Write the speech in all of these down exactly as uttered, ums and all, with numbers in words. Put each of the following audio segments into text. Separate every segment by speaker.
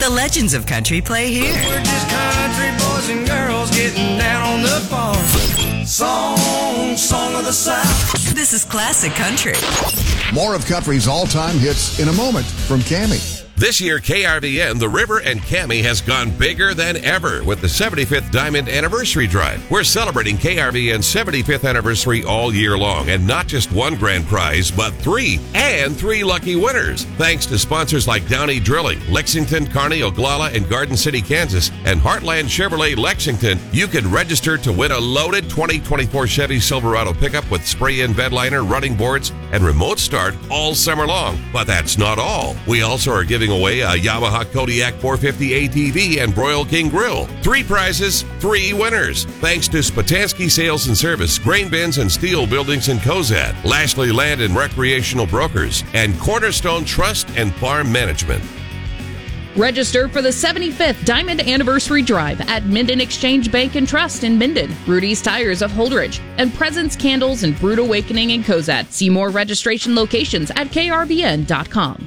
Speaker 1: The legends of country play here.
Speaker 2: We're just country boys and girls getting down on the farm. Song, song of the South.
Speaker 1: This is classic country.
Speaker 3: More of country's all-time hits in a moment from Cammie.
Speaker 4: This year, K R V N, The River, and Cammie has gone bigger than ever with the seventy-fifth Diamond Anniversary Drive. We're celebrating K R V N's seventy-fifth anniversary all year long, and not just one grand prize, but three, and three lucky winners. Thanks to sponsors like Downey Drilling, Lexington, Kearney, Oglala, and Garden City, Kansas, and Heartland Chevrolet Lexington, you can register to win a loaded twenty twenty-four Chevy Silverado pickup with spray-in bed liner, running boards, and remote start all summer long. But that's not all. We also are giving away a Yamaha Kodiak four fifty A T V and Broil King Grill. Three prizes, three winners. Thanks to Spatansky Sales and Service, Grain Bins and Steel Buildings in Cozad, Lashley Land and Recreational Brokers, and Cornerstone Trust and Farm Management.
Speaker 5: Register for the seventy-fifth Diamond Anniversary Drive at Minden Exchange Bank and Trust in Minden, Rudy's Tires of Holdridge, and Presence Candles and Brood Awakening in Cozad. See more registration locations at K R V N dot com.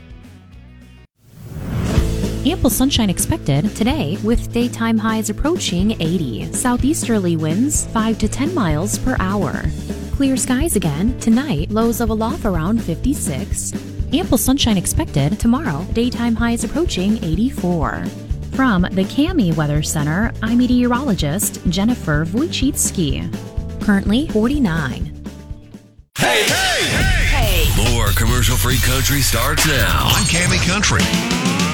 Speaker 6: Ample sunshine expected today with daytime highs approaching eighty. Southeasterly winds five to ten miles per hour. Clear skies again tonight, lows of aloft around fifty-six. Ample sunshine expected tomorrow, daytime highs approaching eighty-four. From the Cammie Weather Center, I'm meteorologist Jennifer Wojcicki. Currently forty-nine.
Speaker 2: Hey, hey, hey,
Speaker 7: hey! More commercial-free country starts now
Speaker 3: On Cammie Country.